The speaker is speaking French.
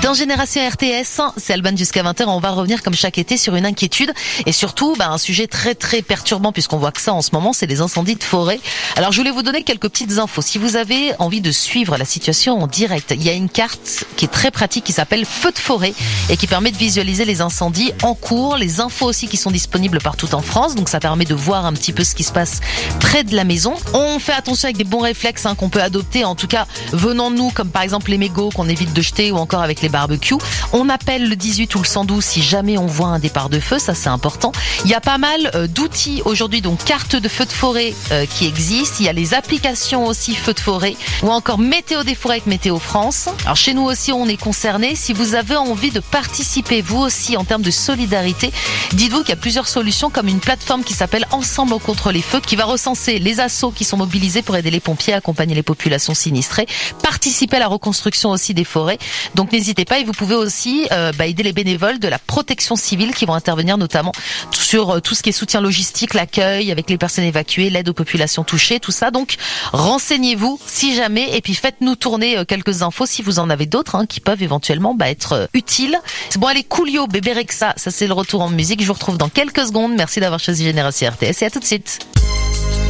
Dans Génération RTS, c'est Alban jusqu'à 20h, on va revenir comme chaque été sur une inquiétude et surtout un sujet très très perturbant puisqu'on voit que ça en ce moment, c'est les incendies de forêt. Alors je voulais vous donner quelques petites infos. Si vous avez envie de suivre la situation en direct, il y a une carte qui est très pratique qui s'appelle Feu de forêt et qui permet de visualiser les incendies en cours, les infos aussi qui sont disponibles partout en France, donc ça permet de voir un petit peu ce qui se passe près de la maison. On fait attention avec des bons réflexes qu'on peut adopter, en tout cas venant de nous, comme par exemple les mégots qu'on évite de jeter ou encore avec les barbecues. On appelle le 18 ou le 112 si jamais on voit un départ de feu, ça c'est important. Il y a pas mal d'outils aujourd'hui, donc carte de feu de forêt qui existe. Il y a les applications aussi feu de forêt ou encore météo des forêts avec Météo France. Alors chez nous aussi on est concernés. Si vous avez envie de participer vous aussi en termes de solidarité, dites-vous qu'il y a plusieurs solutions comme une plateforme qui s'appelle Ensemble contre les feux qui va recenser les assos qui sont mobilisés pour aider les pompiers à accompagner les populations sinistrées, participer à la reconstruction aussi des forêts. Donc n'hésitez pas et vous pouvez aussi aider les bénévoles de la protection civile qui vont intervenir notamment sur tout ce qui est soutien logistique, l'accueil avec les personnes évacuées, l'aide aux populations touchées, tout ça. Donc renseignez-vous si jamais et puis faites-nous tourner quelques infos si vous en avez d'autres qui peuvent éventuellement être utiles. Bon allez, Coolio, Bébé Rexha, ça c'est le retour en musique. Je vous retrouve dans quelques secondes. Merci d'avoir choisi Génération RTS et à tout de suite.